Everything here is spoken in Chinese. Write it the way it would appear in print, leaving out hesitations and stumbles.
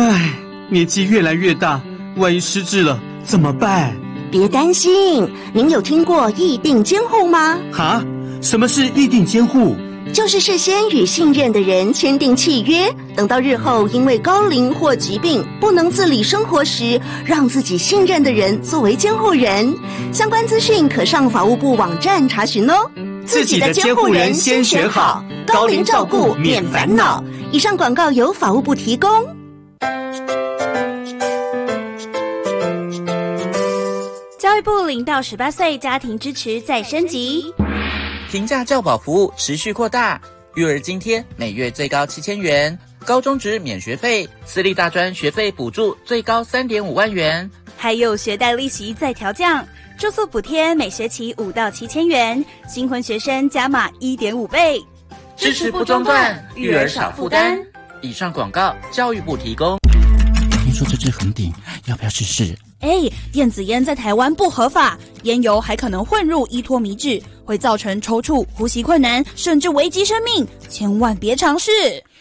唉，年纪越来越大，万一失智了怎么办？ 别担心，您有听过议定监护吗？ 哈？什么是议定监护？ 就是事先与信任的人签订契约，等到日后因为高龄或疾病不能自理生活时，让自己信任的人作为监护人。相关资讯可上法务部网站查询哦。 自己的监护人先选好，高龄照顾免烦恼。 以上广告由法务部提供。 教育部0到18岁家庭支持再升级。 平价教保服务持续扩大，育儿津贴每月最高7000元，高中职免学费，私立大专学费补助最高3.5万元， 还有学贷利息再调降，住宿补贴每学期5到7000元，新婚学生加码1.5倍， 支持不中断，育儿少负担。以上广告教育部提供。 听说这支很顶，要不要试试？ 电子烟在台湾不合法，烟油还可能混入依托醚质，会造成抽搐、呼吸困难，甚至危及生命，千万别尝试。